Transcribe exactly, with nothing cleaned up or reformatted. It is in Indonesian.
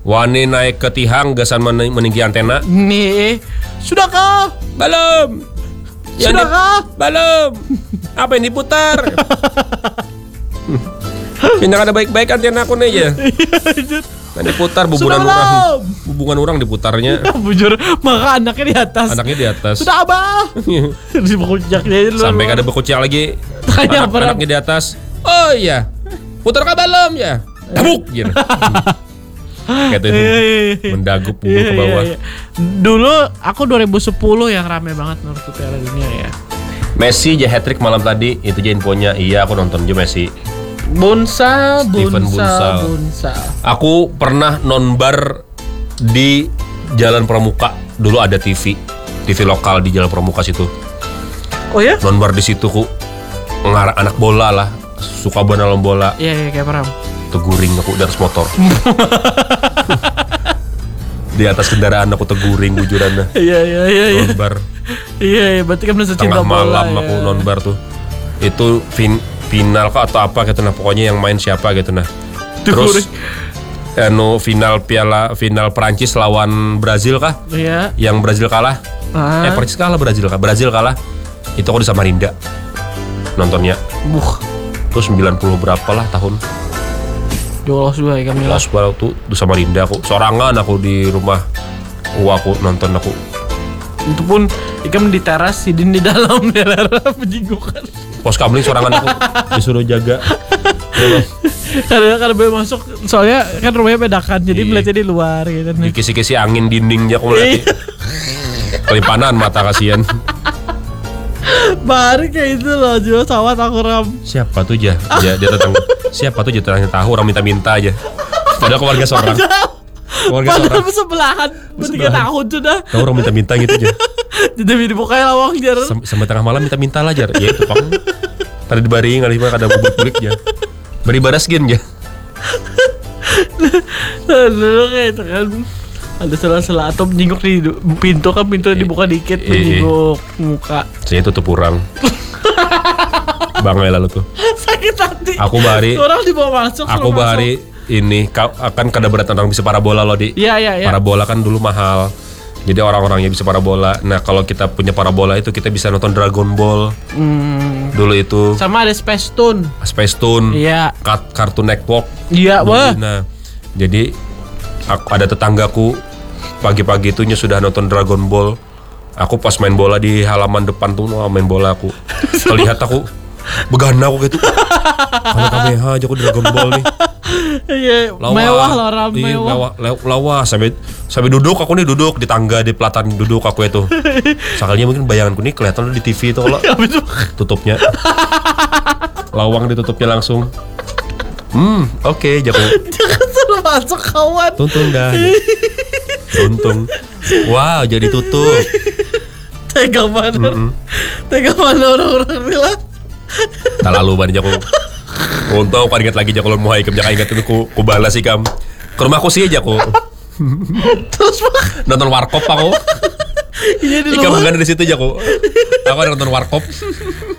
Wani naik ke tihang gasan men- meninggi antena. Nih, sudahkah? Belum. Yang Sudahkah? di- belum. Apa yang diputar? Pindah ada baik-baik antena aku nih ya. Kan diputar bubunan Sudah orang. belum? Hubungan orang diputarnya. Bujur, maka anaknya di atas. Anaknya di atas. Sudah abah. Di bekucaknya itu. Sampai ada bekucak lagi. Tanya Anak, apa, Ram? anaknya di atas. Oh iya. Putar kah belum ya? Tabuk gitu. Kayak itu mendagup bubur Iya, ke bawah. iya, iya. Dulu aku dua ribu sepuluh yang rame banget menurut Piala Dunia ya. Messi aja hat-trick malam tadi, itu aja infonya. Iya, aku nonton juga Messi. Bunsa, Steven bunsa, Bunsal. bunsa. Aku pernah nonbar di Jalan Pramuka. Dulu ada T V, T V lokal di Jalan Pramuka situ. Oh ya? Nonbar di situ ku ngarang anak bola lah, suka banget bola. Iya, iya kayak pernah. Teguring aku di atas motor. Di atas kendaraan aku teguring bujurannya. Iya, iya, iya, iya. Nonbar Iya, iya, berarti kan bener cinta tengah bola. malam ya. aku nonbar tuh. Itu fin, final kah atau apa gitu nah, pokoknya yang main siapa gitu nah. Terus anu final piala final Prancis lawan Brazil kah? Iya. Yang Brazil kalah. Ah. Eh Prancis kalah Brazil kah? Brazil kalah. Itu aku di Samarinda nontonnya. Buh. Terus sembilan puluh berapa lah tahun. Jolos juga ya kami lah. Kelas baru tuh di Samarinda aku. Sorangan aku di rumah. Wah aku nonton aku. Itu pun Ikam di teras, Sidin di dalam daerah penjinggukan. Pos kamling sorangan aku disuruh jaga. Karena karena boleh masuk, soalnya kan rumahnya bedakan, jadi Iya. melihatnya di luar gitu. Dikisi-kisi angin dindingnya aku ngeliat. Kelimpanan mata kasihan. Baru kayak itu loh, jual sawat aku Ram. Siapa tuh ja? Ja dia tetangga. Siapa tuh ja tetangga tahu orang minta-minta aja. Padahal keluarga seorang. Keluarga Padahal seorang. sebelahan, bertiga tahun sudah. Tahu orang minta-minta gitu aja. Jadi dibukain lawang jar. Sam- Sampai tengah malam minta-minta lah jar. Ya itu pang. Tadi dibaring kali mah kada bubuk-bulik ja. Beri baras gen ja. Dulu kayak itu kan. Ada sela-sela atau menjinguk di pintu kan, pintu dibuka dikit, Eh, eh. menjinguk muka. Saya tutup urang. Bangai lalu tuh. Sakit hati. Aku bahari. Orang dibawa masuk. Aku suruh bahari ini kau akan kada berat orang bisa parabola loh di. Iya, iya, iya. Parabola kan dulu mahal. Jadi orang-orangnya bisa parabola. Nah kalau kita punya parabola itu kita bisa nonton Dragon Ball. Hmm. Dulu itu Sama ada Space Tune. Space Tune, Iya. Car- Cartoon Network. Iya, Dulu. wah. Nah jadi aku ada tetanggaku pagi-pagi itunya sudah nonton Dragon Ball. Aku pas main bola di halaman depan tuh oh, main bola aku. Terlihat aku begana aku gitu. Kalau kameha aja aku Dragon Ball nih. Iya, mewah loh Ram, Iya, mewah. mewah. lew- Lawa sampai sampai duduk aku nih duduk di tangga di pelataran duduk aku itu. Sekalinya mungkin bayanganku nih kelihatan di T V itu kalau Apa itu? tutupnya. Lawang ditutupnya langsung. Hmm, oke, jago. Jangan suruh masuk kawan. Tuntung dah. Tuntung. Wow, jadi tutup. Tega banget. Tega banget orang-orang bilang. Tak lalu ban jago. Untung aku ingat lagi jago mau ikam jangan ingat itu ku, ku balas sih kam. Ke rumahku sih aja aku. Terus Pak, Nonton warkop aku. iya di Ikam rumah. bukan dari situ aja aku. Aku ada nonton warkop.